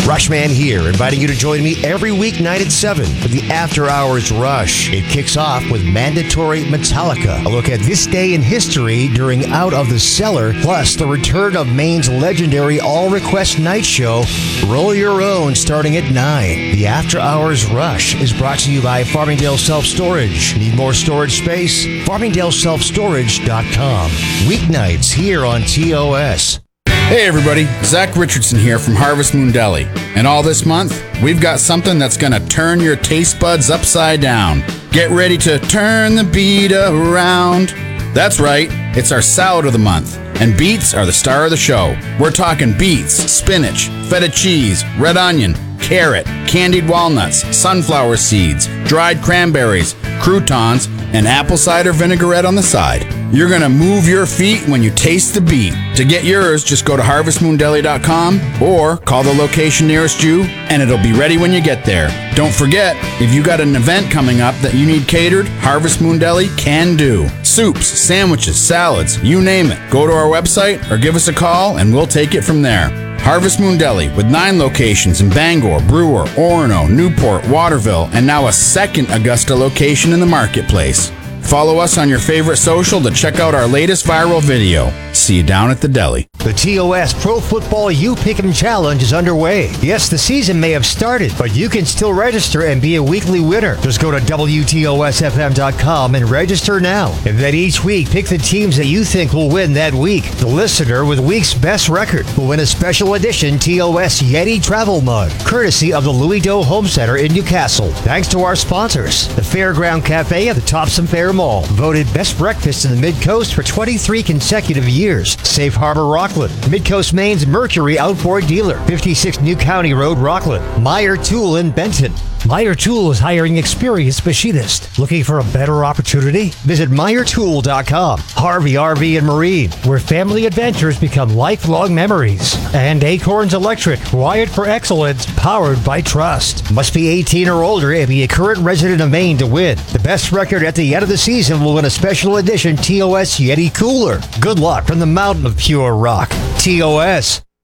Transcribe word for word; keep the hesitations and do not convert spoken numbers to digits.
Rushman here, inviting you to join me every weeknight at seven for the After Hours Rush. It kicks off with Mandatory Metallica, a look at this day in history during Out of the Cellar, plus the return of Maine's legendary all-request night show, Roll Your Own, starting at nine. The After Hours Rush is brought to you by Farmingdale Self-Storage. Need more storage space? Farmingdale Self Storage dot com. Weeknights here on T O S. Hey everybody, Zach Richardson here from Harvest Moon Deli. And all this month, we've got something that's gonna turn your taste buds upside down. Get ready to turn the beat around. That's right, it's our salad of the month. And beets are the star of the show. We're talking beets, spinach, feta cheese, red onion, carrot, candied walnuts, sunflower seeds, dried cranberries, croutons, and apple cider vinaigrette on the side. You're gonna move your feet when you taste the beet. To get yours, just go to harvest moon deli dot com or call the location nearest you, and it'll be ready when you get there. Don't forget, if you got an event coming up that you need catered, Harvest Moon Deli can do. Soups, sandwiches, salads, you name it. Go to our website or give us a call and we'll take it from there. Harvest Moon Deli, with nine locations in Bangor, Brewer, Orono, Newport, Waterville, and now a second Augusta location in the marketplace. Follow us on your favorite social to check out our latest viral video. See you down at the deli. The T O S Pro Football U Pick'em Challenge is underway. Yes, the season may have started, but you can still register and be a weekly winner. Just go to W T O S F M dot com and register now. And then each week, pick the teams that you think will win that week. The listener with week's best record will win a special edition T O S Yeti travel mug, courtesy of the Louis Doe Home Center in Newcastle. Thanks to our sponsors, the Fairground Cafe at the Topsom Fair Mall, voted best breakfast in the Mid-Coast for twenty-three consecutive years. Safe Harbor Rockland, Mid-Coast Maine's Mercury Outboard Dealer, fifty-six New County Road, Rockland. Meyer Tool in Benton. Meyer Tool is hiring experienced machinists. Looking for a better opportunity? Visit Meyer Tool dot com. Harvey R V and Marine, where family adventures become lifelong memories. And Acorns Electric, wired for excellence, powered by trust. Must be eighteen or older and be a current resident of Maine to win. The best record at the end of the season will win a special edition T O S Yeti cooler. Good luck from the mountain of pure rock. T O S.